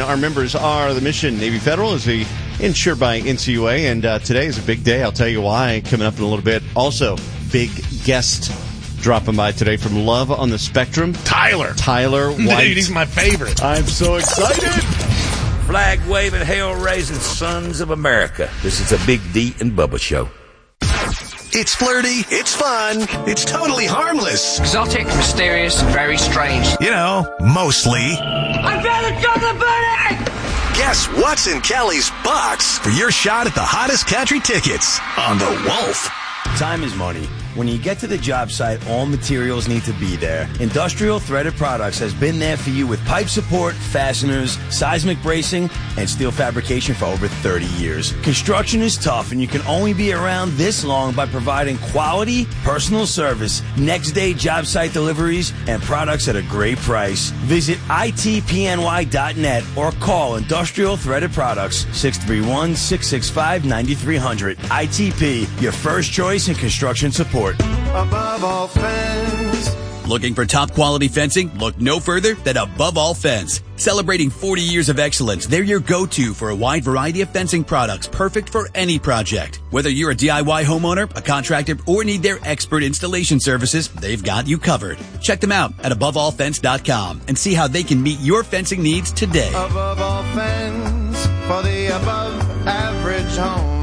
our members are the Mission Navy Federal, is insured by NCUA, and today is a big day. I'll tell you why coming up in a little bit. Also, big guest dropping by today from Love on the Spectrum. Tyler White. Dude, he's my favorite. I'm so excited. Flag-waving, hell-raising sons of America. This is a Big D and Bubba show. It's flirty, it's fun, it's totally harmless. Exotic, mysterious, and very strange. You know, mostly. I found a chocolate bunny! Guess what's in Kelly's box for your shot at the hottest country tickets on The Wolf. Time is money. When you get to the job site, all materials need to be there. Industrial Threaded Products has been there for you with pipe support, fasteners, seismic bracing, and steel fabrication for over 30 years. Construction is tough, and you can only be around this long by providing quality, personal service, next-day job site deliveries, and products at a great price. Visit itpny.net or call Industrial Threaded Products, 631-665-9300. ITP, your first choice in construction support. Above all fence. Looking for top quality fencing? Look no further than Above All Fence. Celebrating 40 years of excellence, they're your go-to for a wide variety of fencing products, perfect for any project. Whether you're a DIY homeowner, a contractor, or need their expert installation services, they've got you covered. Check them out at AboveAllFence.com and see how they can meet your fencing needs today. Above all fence for the above average home.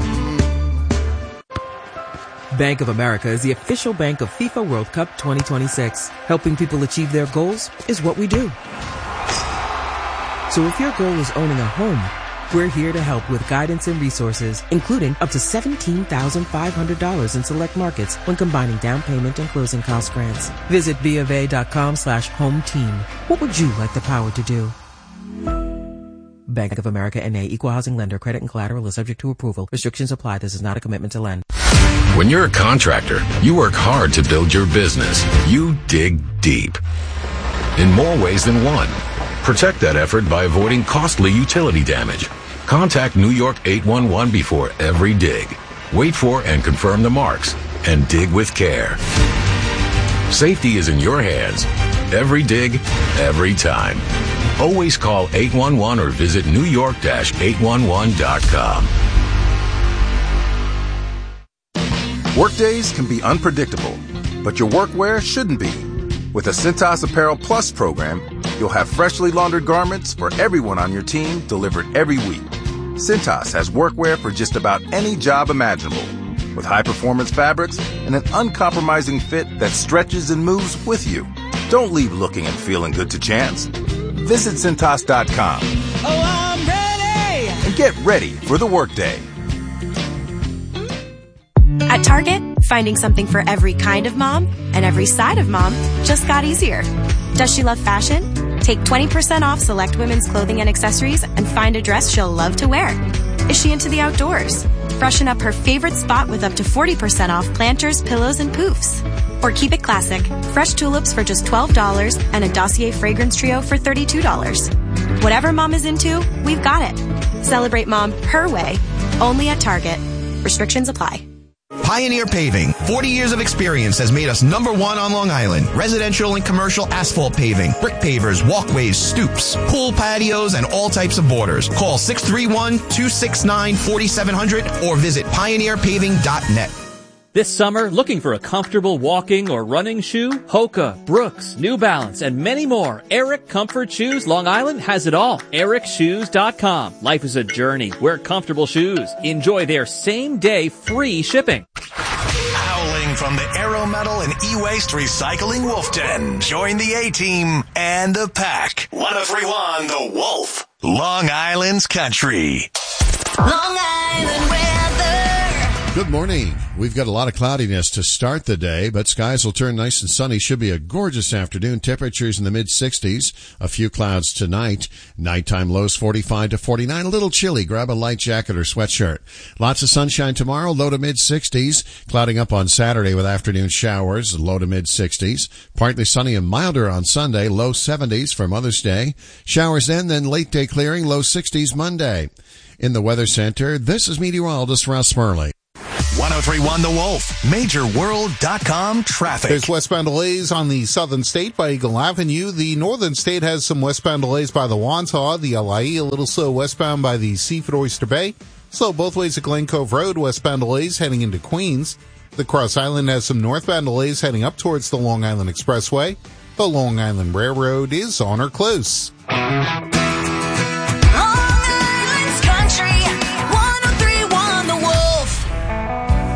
Bank of America is the official bank of FIFA World Cup 2026. Helping people achieve their goals is what we do. So if your goal is owning a home, we're here to help with guidance and resources, including up to $17,500 in select markets when combining down payment and closing cost grants. Visit BofA.com/home team. What would you like the power to do? Bank of America N.A. Equal Housing Lender. Credit and collateral is subject to approval. Restrictions apply. This is not a commitment to lend. When you're a contractor, you work hard to build your business. You dig deep. In more ways than one. Protect that effort by avoiding costly utility damage. Contact New York 811 before every dig. Wait for and confirm the marks. And dig with care. Safety is in your hands. Every dig, every time. Always call 811 or visit newyork-811.com. Workdays can be unpredictable, but your workwear shouldn't be. With the Cintas Apparel Plus program, you'll have freshly laundered garments for everyone on your team delivered every week. Cintas has workwear for just about any job imaginable, with high-performance fabrics and an uncompromising fit that stretches and moves with you. Don't leave looking and feeling good to chance. Visit Cintas.com. Oh, I'm ready! And get ready for the workday. At Target, finding something for every kind of mom and every side of mom just got easier. Does she love fashion? Take 20% off select women's clothing and accessories and find a dress she'll love to wear. Is she into the outdoors? Freshen up her favorite spot with up to 40% off planters, pillows, and poofs. Or keep it classic. Fresh tulips for just $12 and a Dossier fragrance trio for $32. Whatever mom is into, we've got it. Celebrate mom her way. Only at Target. Restrictions apply. Pioneer Paving. 40 years of experience has made us #1 on Long Island. Residential and commercial asphalt paving, brick pavers, walkways, stoops, pool patios, and all types of borders. Call 631-269-4700 or visit pioneerpaving.net. This summer, looking for a comfortable walking or running shoe? Hoka, Brooks, New Balance, and many more. Eric Comfort Shoes Long Island has it all. EricShoes.com. Life is a journey. Wear comfortable shoes. Enjoy their same-day free shipping. Howling from the Aero Metal and E-Waste Recycling Wolf Den. Join the A-Team and the pack. 103.1 The Wolf. Long Island's country. Long Island weather. Good morning. We've got a lot of cloudiness to start the day, but skies will turn nice and sunny. Should be a gorgeous afternoon. Temperatures in the mid-60s. A few clouds tonight. Nighttime lows 45 to 49. A little chilly. Grab a light jacket or sweatshirt. Lots of sunshine tomorrow. Low to mid-60s. Clouding up on Saturday with afternoon showers. Low to mid-60s. Partly sunny and milder on Sunday. Low 70s for Mother's Day. Showers then late day clearing. Low 60s Monday. In the Weather Center, this is meteorologist Russ Murley. 1031 The Wolf, MajorWorld.com traffic. There's westbound delays on the southern state by Eagle Avenue. The northern state has some westbound delays by the Wantagh, the LIE, a little slow westbound by the Seaford Oyster Bay. Slow both ways at Glen Cove Road, westbound delays heading into Queens. The Cross Island has some northbound delays heading up towards the Long Island Expressway. The Long Island Railroad is on or close.